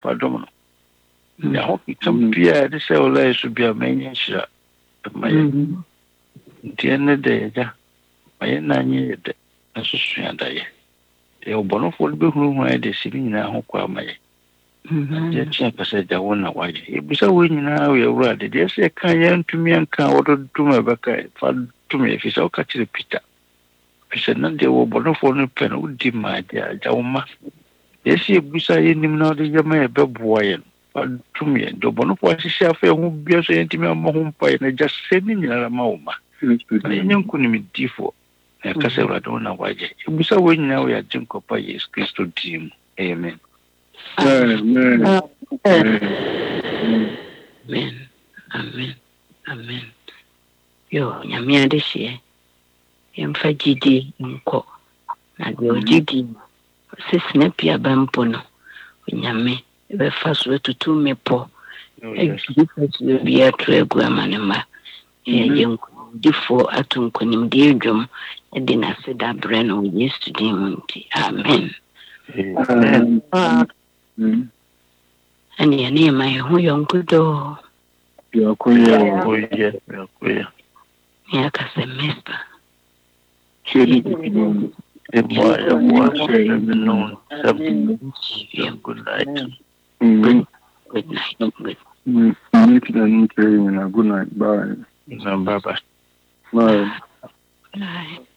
kwadom no ya ho kam pia de se ola so bia menye hira maye ndiene de ja maye na nye de asusu ya da ye e obonofo be huru hu de siri nyina ho kwa maye je tia kasa ja wona waje e bisa wo nyina we wura de se kan ya ntumi anka wodo duma baka fa tumi fi so ka chire pita pisa nan de wo bonofo no pe no di ma ja ja woma esi bisa ye nim na de jama e beboa ye tumi do bonofo asisi afa ho bia so yentimi amma ho mpa na ja se ni nyina ma woma na nyanku ni midifo na kasa wura do na waje e bisa wo nyina we ya jinko pa Yesu Kristo dim amen. Amen. Amen. Amen. Yo, nyame ade hye. Yemfa gidi nko. Na de ogidi. Sesina pia bampo no. Nyame be fa so tutu mepo. Egidi bi atro egu amanema. Yenko difo atunkonim de edwom de na seda bre no Yesu dim nti. Amen. And your name, my who young good door. You're queer. Yaka semester. Good night. Good night. Good night. Bye. Bye. Bye. Bye.